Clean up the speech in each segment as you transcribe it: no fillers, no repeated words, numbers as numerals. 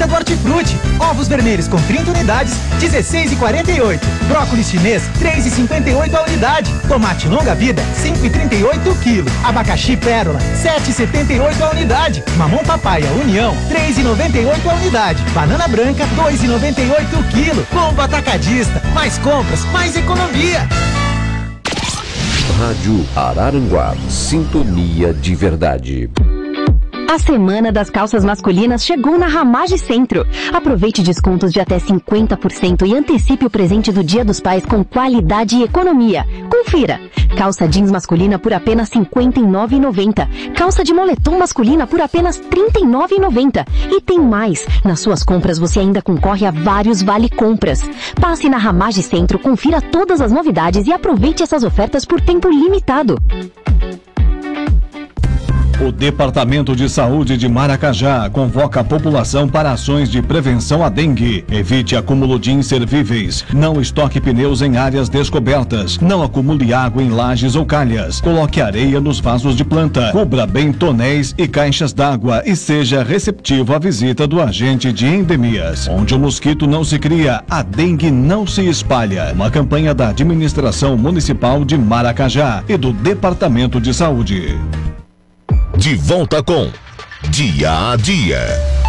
do Hortifruti. Ovos vermelhos com 30 unidades, R$16,48. Brócolis chinês, R$3,58 a unidade. Tomate longa vida, R$5,38 o quilo. Abacaxi pérola, R$7,78 a unidade. Mamão papaya União, R$3,98 a unidade. Banana branca, R$2,98 o quilo. Combo atacadista, mais compras, mais economia. Rádio Araranguá, sintonia de verdade. A Semana das Calças Masculinas chegou na Ramage Centro. Aproveite descontos de até 50% e antecipe o presente do Dia dos Pais com qualidade e economia. Confira. Calça jeans masculina por apenas R$ 59,90. Calça de moletom masculina por apenas R$ 39,90. E tem mais. Nas suas compras você ainda concorre a vários vale-compras. Passe na Ramage Centro, confira todas as novidades e aproveite essas ofertas por tempo limitado. O Departamento de Saúde de Maracajá convoca a população para ações de prevenção à dengue. Evite acúmulo de inservíveis. Não estoque pneus em áreas descobertas. Não acumule água em lajes ou calhas. Coloque areia nos vasos de planta. Cubra bem tonéis e caixas d'água e seja receptivo à visita do agente de endemias. Onde o mosquito não se cria, a dengue não se espalha. Uma campanha da Administração Municipal de Maracajá e do Departamento de Saúde. De volta com Dia a Dia.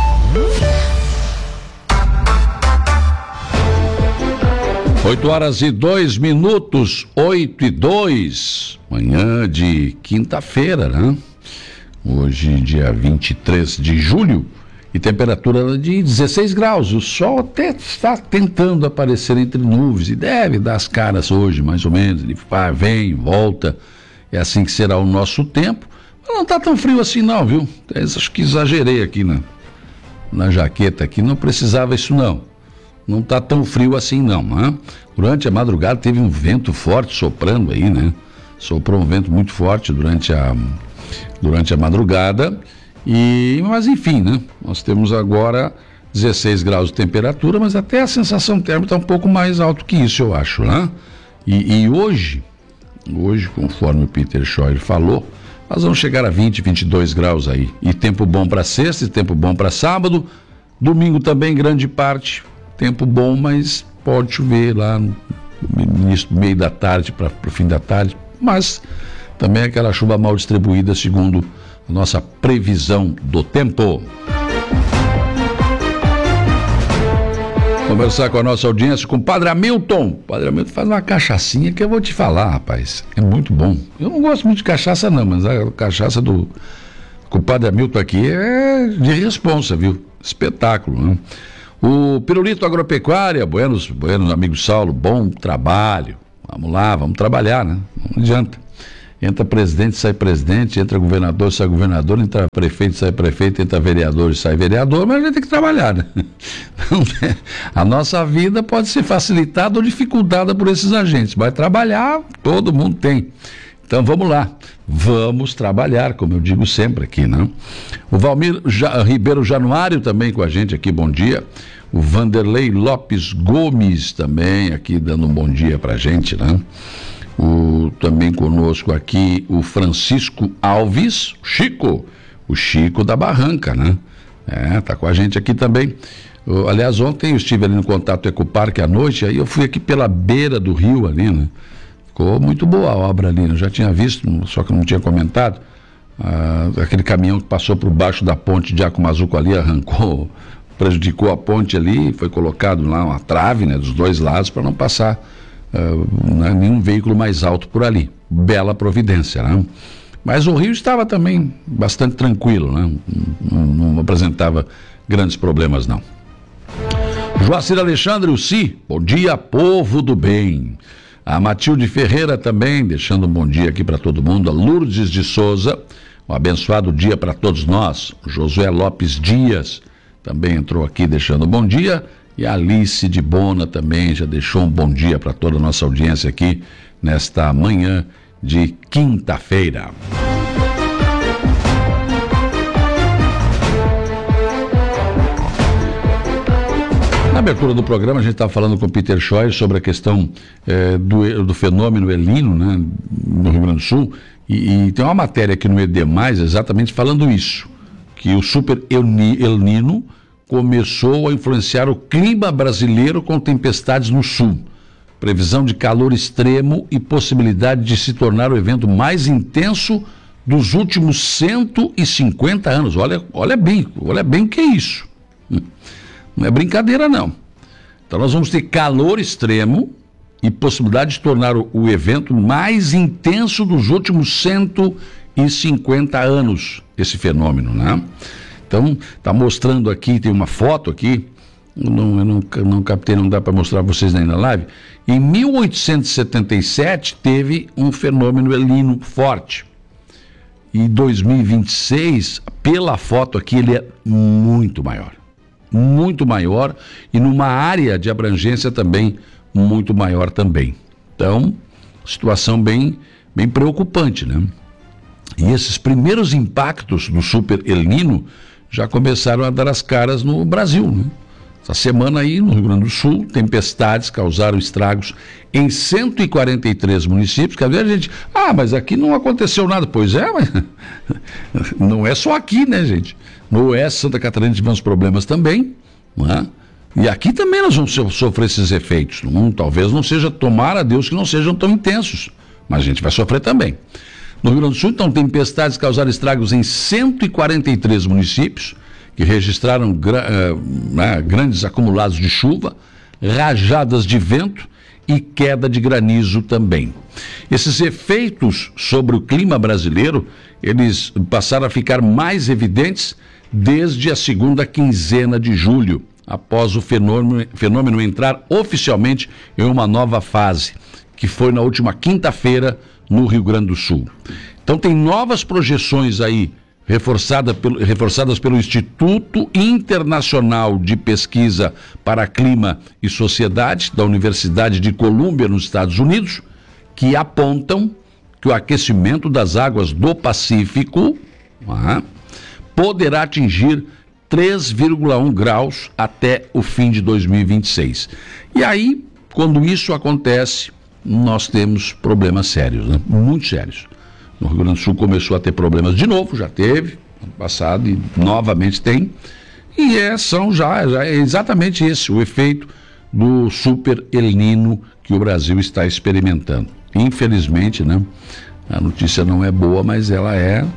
Oito horas e 2 minutos, 8:02, manhã de quinta-feira, né? Hoje, dia 23 de julho, e temperatura de 16 graus. O sol até está tentando aparecer entre nuvens e deve dar as caras hoje, mais ou menos. Ele vai, vem, volta. É assim que será o nosso tempo. Não tá tão frio assim não, viu? Acho que exagerei aqui na jaqueta aqui, não precisava isso não. Não tá tão frio assim não, né? Durante a madrugada teve um vento forte soprando aí, né? Soprou um vento muito forte durante a madrugada, mas enfim, né? Nós temos agora 16 graus de temperatura, mas até a sensação térmica está um pouco mais alto que isso, eu acho, né? E hoje, conforme o Peter Scheuer falou, nós vamos chegar a 20, 22 graus aí. E tempo bom para sexta e tempo bom para sábado. Domingo também, grande parte. Tempo bom, mas pode chover lá no meio da tarde para o fim da tarde. Mas também aquela chuva mal distribuída, segundo a nossa previsão do tempo. Conversar com a nossa audiência com o Padre Hamilton. Padre Hamilton faz uma cachaçinha que eu vou te falar, rapaz. É muito bom. Eu não gosto muito de cachaça não, mas a cachaça com o Padre Hamilton aqui é de responsa, viu? Espetáculo, né? O Pirulito Agropecuária, buenos, amigo Saulo, bom trabalho. Vamos lá, vamos trabalhar, né? Não adianta. Entra presidente, sai presidente, entra governador, sai governador, entra prefeito, sai prefeito, entra vereador, sai vereador, mas a gente tem que trabalhar, né? A nossa vida pode ser facilitada ou dificultada por esses agentes, mas trabalhar todo mundo tem. Então vamos lá, vamos trabalhar, como eu digo sempre aqui, né? O Valmir Ribeiro Januário também com a gente aqui, bom dia. O Vanderlei Lopes Gomes também aqui dando um bom dia pra gente, né? Também conosco aqui o Francisco Alves, o Chico da Barranca, né? Tá com a gente aqui também. Aliás, ontem eu estive ali no Contato Ecoparque à noite, aí eu fui aqui pela beira do rio ali, né? Ficou muito boa a obra ali, né? Eu já tinha visto, só que não tinha comentado. Aquele caminhão que passou por baixo da ponte de Acumazuco ali, arrancou, prejudicou a ponte ali, foi colocado lá uma trave, né? Dos dois lados para não passar nenhum veículo mais alto por ali. Bela providência, né? Mas o rio estava também bastante tranquilo, né? Não apresentava grandes problemas, não. Joacir Alexandre, o Si, bom dia, povo do bem. A Matilde Ferreira também, deixando um bom dia aqui para todo mundo. A Lourdes de Souza, um abençoado dia para todos nós. O Josué Lopes Dias também entrou aqui deixando um bom dia. E a Alice de Bona também já deixou um bom dia para toda a nossa audiência aqui nesta manhã de quinta-feira. Na abertura do programa a gente estava falando com o Peter Scheuer sobre a questão do fenômeno El Niño, né, no Rio Grande do Sul, e tem uma matéria aqui no ED+, exatamente falando isso, que o super El Niño começou a influenciar o clima brasileiro com tempestades no sul. Previsão de calor extremo e possibilidade de se tornar o evento mais intenso dos últimos 150 anos. Olha bem o que é isso. Não é brincadeira, não. Então nós vamos ter calor extremo e possibilidade de tornar o evento mais intenso dos últimos 150 anos, esse fenômeno, né? Então, está mostrando aqui, tem uma foto aqui, eu não captei, não dá para mostrar para vocês aí na live. Em 1877 teve um fenômeno El Niño forte. E 2026, pela foto aqui, ele é muito maior e numa área de abrangência também muito maior também. Então, situação bem preocupante, né? E esses primeiros impactos do Super El Niño já começaram a dar as caras no Brasil, né? Essa semana aí, no Rio Grande do Sul, tempestades causaram estragos em 143 municípios. Quer ver, gente? Mas aqui não aconteceu nada. Pois é, mas não é só aqui, né, gente? No Oeste, Santa Catarina, tivemos problemas também, né? E aqui também nós vamos sofrer esses efeitos. Talvez não seja, tomara a Deus que não sejam tão intensos, mas a gente vai sofrer também. No Rio Grande do Sul, então, tempestades causaram estragos em 143 municípios, que registraram grandes acumulados de chuva, rajadas de vento e queda de granizo também. Esses efeitos sobre o clima brasileiro, eles passaram a ficar mais evidentes desde a segunda quinzena de julho, após o fenômeno entrar oficialmente em uma nova fase, que foi na última quinta-feira no Rio Grande do Sul. Então tem novas projeções aí, reforçadas pelo Instituto Internacional de Pesquisa para Clima e Sociedade, da Universidade de Colômbia, nos Estados Unidos, que apontam que o aquecimento das águas do Pacífico poderá atingir 3,1 graus até o fim de 2026. E aí, quando isso acontece, nós temos problemas sérios, né? Muito sérios. No Rio Grande do Sul começou a ter problemas de novo, já teve, ano passado, e novamente tem. E já é exatamente esse o efeito do Super El Niño que o Brasil está experimentando. Infelizmente, né? A notícia não é boa, mas ela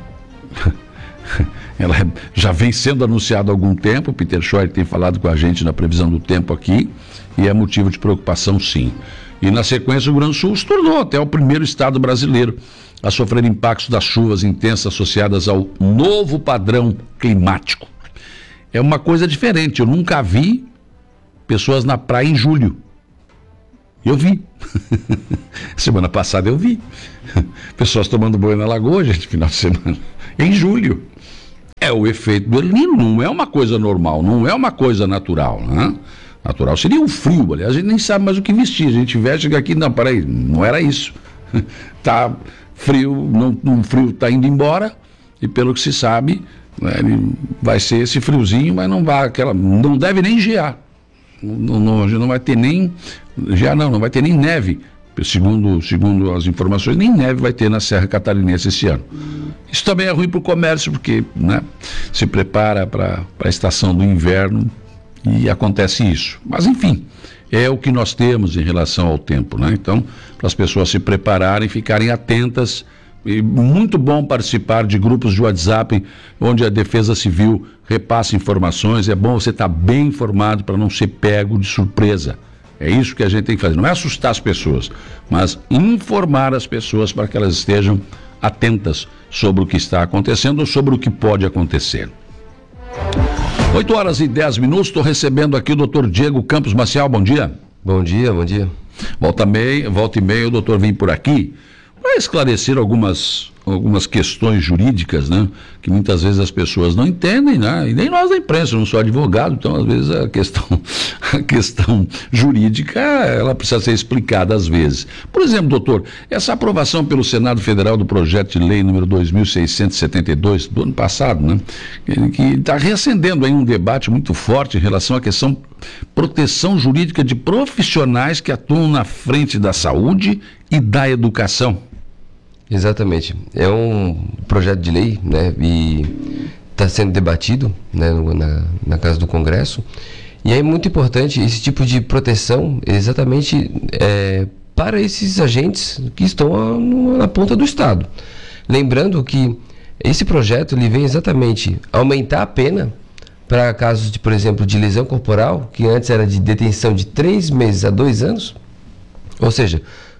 já vem sendo anunciada há algum tempo. O Peter Scheuer tem falado com a gente na previsão do tempo aqui, e é motivo de preocupação, sim. E na sequência, o Rio Grande do Sul se tornou até o primeiro estado brasileiro a sofrer impactos das chuvas intensas associadas ao novo padrão climático. É uma coisa diferente. Eu nunca vi pessoas na praia em julho. Eu vi. Semana passada eu vi. Pessoas tomando banho na lagoa, gente, final de semana. Em julho. É o efeito do El Niño, não é uma coisa normal, não é uma coisa natural, né? Natural seria um frio, aliás, a gente nem sabe mais o que vestir. A gente veste aqui, não, peraí, não era isso. Tá frio, o frio está indo embora, e pelo que se sabe, né, vai ser esse friozinho, mas não deve nem gear. Não vai ter nem gear, não vai ter nem neve. Segundo as informações, nem neve vai ter na Serra Catarinense esse ano. Isso também é ruim para o comércio, porque, né, se prepara para a estação do inverno e acontece isso. Mas, enfim, é o que nós temos em relação ao tempo, né? Então, para as pessoas se prepararem, ficarem atentas. E muito bom participar de grupos de WhatsApp onde a Defesa Civil repassa informações. É bom você estar bem informado para não ser pego de surpresa. É isso que a gente tem que fazer. Não é assustar as pessoas, mas informar as pessoas para que elas estejam atentas sobre o que está acontecendo ou sobre o que pode acontecer. 8h10, estou recebendo aqui o Dr. Diego Campos Maciel. Bom dia. Bom dia. Volta e meia, o doutor vem por aqui para esclarecer algumas questões jurídicas, né? Que muitas vezes as pessoas não entendem, né? E nem nós da imprensa, eu não sou advogado, então às vezes a questão jurídica, ela precisa ser explicada às vezes. Por exemplo, doutor, essa aprovação pelo Senado Federal do projeto de lei número 2672 do ano passado, né? Que está reacendendo aí um debate muito forte em relação à questão proteção jurídica de profissionais que atuam na frente da saúde e da educação. Exatamente. É um projeto de lei, né? E está sendo debatido, né, na Casa do Congresso. E é muito importante esse tipo de proteção exatamente para esses agentes que estão na ponta do Estado. Lembrando que esse projeto ele vem exatamente aumentar a pena para casos, de, por exemplo, de lesão corporal, que antes era de detenção de 3 meses a 2 anos. Ou seja,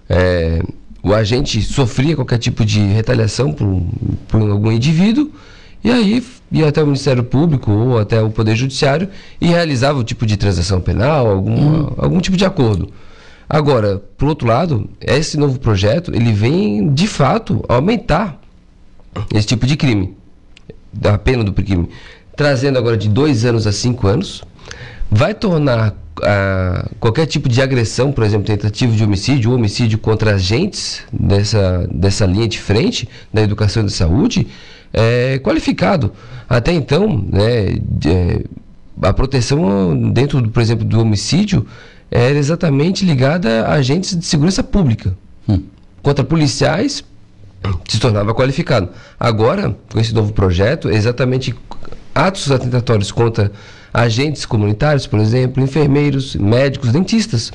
o agente sofria qualquer tipo de retaliação por algum indivíduo, e aí ia até o Ministério Público ou até o Poder Judiciário e realizava o tipo de transação penal, algum tipo de acordo. Agora, por outro lado, esse novo projeto, ele vem, de fato, aumentar esse tipo de crime, a pena do crime, trazendo agora de 2 anos a 5 anos, vai tornar qualquer tipo de agressão, por exemplo, tentativa de homicídio ou homicídio contra agentes dessa linha de frente da educação e da saúde, qualificado. Até então, né, a proteção dentro, por exemplo, do homicídio era exatamente ligada a agentes de segurança pública. Contra policiais, se tornava qualificado. Agora, com esse novo projeto, exatamente atos atentatórios contra agentes comunitários, por exemplo, enfermeiros, médicos, dentistas,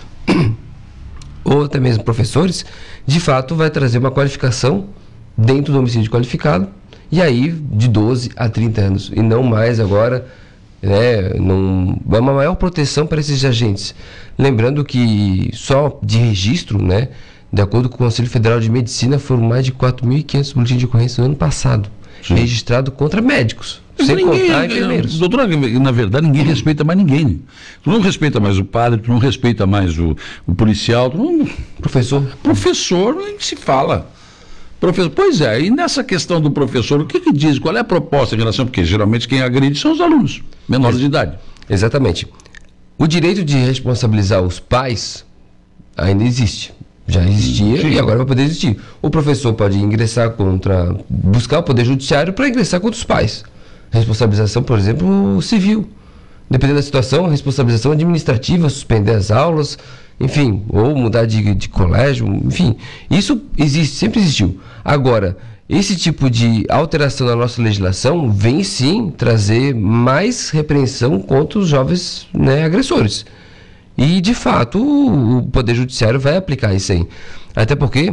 ou até mesmo professores, de fato vai trazer uma qualificação dentro do homicídio qualificado, e aí de 12 a 30 anos, e não mais agora, é uma maior proteção para esses agentes. Lembrando que só de registro, né, de acordo com o Conselho Federal de Medicina, foram mais de 4.500 boletins de ocorrência no ano passado, registrado contra médicos, sem contar enfermeiros. Doutora, na verdade, ninguém respeita mais ninguém. Né? Tu não respeita mais o padre, tu não respeita mais o policial, Professor, nem se fala. Professor, pois é, e nessa questão do professor, o que diz? Qual é a proposta em relação? Porque geralmente quem agride são os alunos, menores de idade. Exatamente. O direito de responsabilizar os pais ainda existe. Já existia e agora vai poder existir. O professor pode buscar o Poder Judiciário para ingressar contra os pais. Responsabilização, por exemplo, civil. Dependendo da situação, responsabilização administrativa, suspender as aulas, enfim, ou mudar de colégio, enfim. Isso existe, sempre existiu. Agora, esse tipo de alteração na nossa legislação vem sim trazer mais repreensão contra os jovens, né, agressores. E, de fato, o Poder Judiciário vai aplicar isso aí. Até porque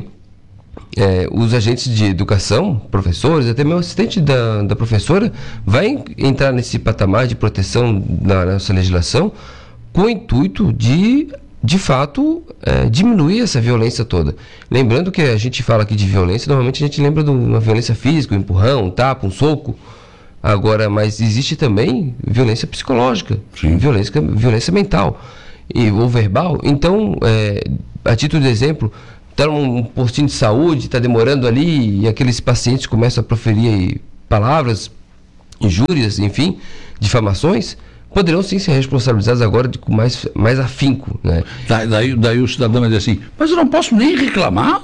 os agentes de educação, professores, até mesmo assistente da professora, vai entrar nesse patamar de proteção na nossa legislação com o intuito de fato, diminuir essa violência toda. Lembrando que a gente fala aqui de violência, normalmente a gente lembra de uma violência física, um empurrão, um tapa, um soco. Agora, mas existe também violência psicológica, violência mental ou verbal. Então, a título de exemplo, está num postinho de saúde, está demorando ali, e aqueles pacientes começam a proferir palavras, injúrias, enfim, difamações, poderão sim ser responsabilizados agora com mais afinco, né? Daí o cidadão vai dizer assim, mas eu não posso nem reclamar?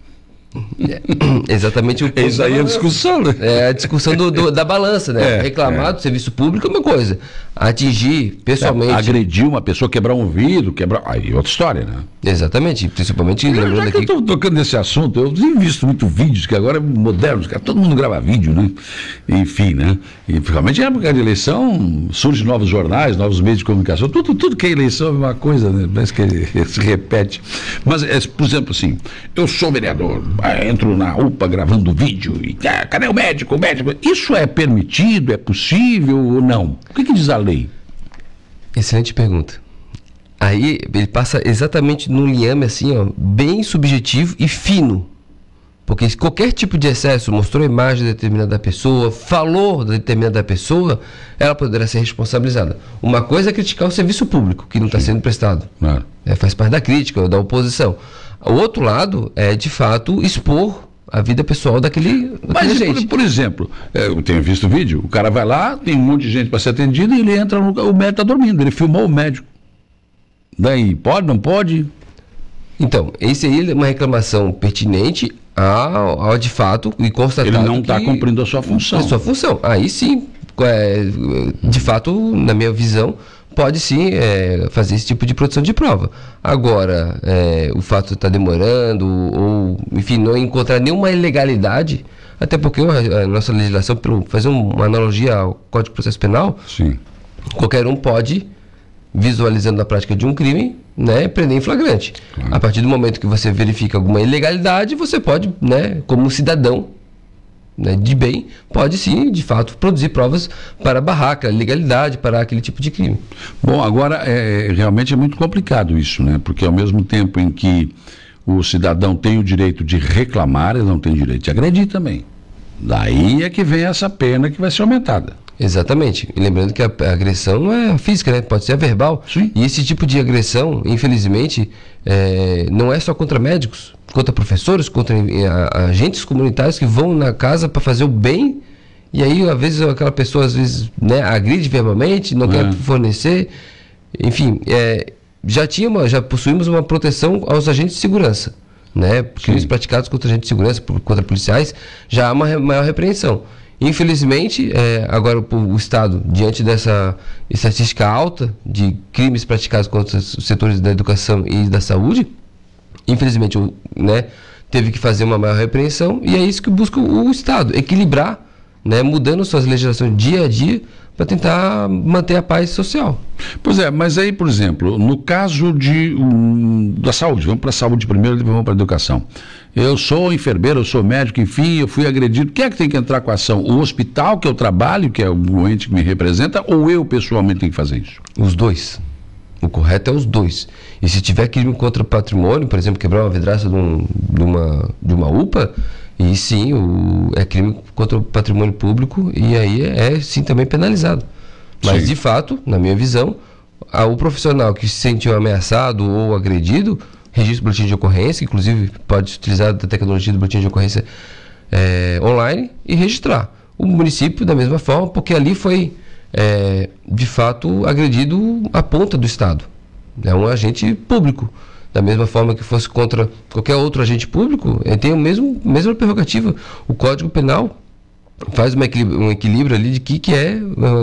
Exatamente o ponto. Isso aí é a discussão, né? É a discussão da balança, né? Reclamar do serviço público é uma coisa. Atingir pessoalmente. Agredir uma pessoa, quebrar um vidro, aí outra história, né? Exatamente, principalmente lembrando já que aqui. Eu estou tocando nesse assunto, eu tenho visto muito vídeos, que agora é moderno, todo mundo grava vídeo, né? Enfim, né? E principalmente em época de eleição, surgem novos jornais, novos meios de comunicação, tudo que é eleição é uma coisa, né? Parece que se repete. Mas, por exemplo, assim, eu sou vereador, entro na UPA gravando vídeo, e cadê o médico? Isso é permitido, é possível ou não? O que diz a lei? Excelente pergunta. Aí ele passa exatamente num liame assim, ó, bem subjetivo e fino. Porque se qualquer tipo de excesso, mostrou a imagem de determinada pessoa, falou de determinada pessoa, ela poderá ser responsabilizada. Uma coisa é criticar o serviço público, que não está sendo prestado. Claro. Faz parte da crítica, da oposição. O outro lado é, de fato, expor a vida pessoal daquele gente. Por exemplo, eu tenho visto o vídeo, o cara vai lá, tem um monte de gente para ser atendido e ele entra, o médico está dormindo, ele filmou o médico. Daí, pode, não pode? Então, esse aí é uma reclamação pertinente ao de fato e constatado. Ele não está cumprindo a sua função. A sua função. Aí sim, de fato, na minha visão, pode sim fazer esse tipo de produção de prova. Agora, o fato de estar demorando, ou, enfim, não encontrar nenhuma ilegalidade, até porque a nossa legislação, para fazer uma analogia ao Código de Processo Penal, Sim. qualquer um pode, visualizando a prática de um crime, né, prender em flagrante. Claro. A partir do momento que você verifica alguma ilegalidade, você pode, né, como cidadão, né, de bem, pode sim, de fato, produzir provas para barrar aquela ilegalidade, para aquele tipo de crime. Bom, agora, realmente é muito complicado isso, né? Porque ao mesmo tempo em que o cidadão tem o direito de reclamar, ele não tem direito de agredir também. Daí é que vem essa pena que vai ser aumentada. Exatamente. E lembrando que a agressão não é física, né? Pode ser a verbal. Sim. E esse tipo de agressão, infelizmente, não é só contra médicos, contra professores, contra agentes comunitários que vão na casa para fazer o bem, e aí, às vezes, aquela pessoa, às vezes, né, agride verbalmente, não quer fornecer. Enfim, já possuímos uma proteção aos agentes de segurança, né? Crimes praticados contra agentes de segurança, contra policiais, já há uma maior repreensão. Infelizmente, agora o Estado, diante dessa estatística alta de crimes praticados contra os setores da educação e da saúde, infelizmente, né, teve que fazer uma maior repreensão, e é isso que busca o Estado, equilibrar, né, mudando suas legislações dia a dia para tentar manter a paz social. Pois é, mas aí, por exemplo, no caso da saúde, vamos para a saúde primeiro, depois vamos para a educação. Eu sou enfermeiro, eu sou médico, enfim, eu fui agredido. Quem é que tem que entrar com a ação? O hospital que eu trabalho, que é o ente que me representa, ou eu pessoalmente tenho que fazer isso? Os dois. O correto é os dois. E se tiver crime contra o patrimônio, por exemplo, quebrar uma vidraça de uma UPA, e sim, é crime contra o patrimônio público, e aí sim também penalizado. Mas, de fato, na minha visão, o profissional que se sentiu ameaçado ou agredido, registra o boletim de ocorrência, que inclusive pode utilizar a tecnologia do boletim de ocorrência online e registrar. O município, da mesma forma, porque ali foi, de fato, agredido a ponta do Estado. É um agente público. Da mesma forma que fosse contra qualquer outro agente público, tem a mesma prerrogativa. O Código Penal faz um equilíbrio ali de que é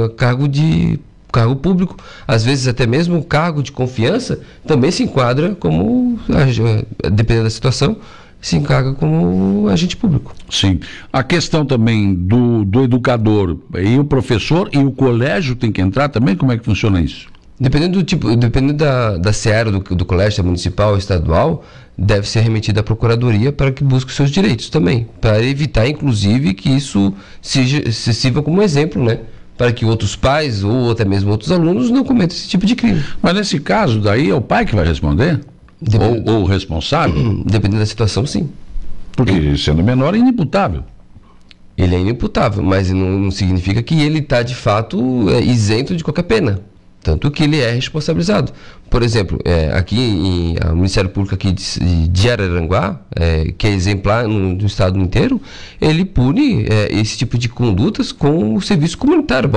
cargo público. Às vezes até mesmo o cargo de confiança também se enquadra como, dependendo da situação, se encarga como agente público. Sim. A questão também do educador, e o professor e o colégio tem que entrar também? Como é que funciona isso? Dependendo do tipo, dependendo da seara do colégio municipal ou estadual, deve ser remetida à procuradoria para que busque os seus direitos também, para evitar, inclusive, que isso se sirva como exemplo, né? Para que outros pais ou até mesmo outros alunos não cometam esse tipo de crime. Mas nesse caso daí é o pai que vai responder? Ou o responsável? Dependendo da situação, sim. Porque sendo menor é inimputável. Ele é inimputável, mas não significa que ele está de fato isento de qualquer pena. Tanto que ele é responsabilizado. Por exemplo, aqui o Ministério Público aqui de Araranguá, que é exemplar no estado inteiro, ele pune esse tipo de condutas com o serviço comunitário.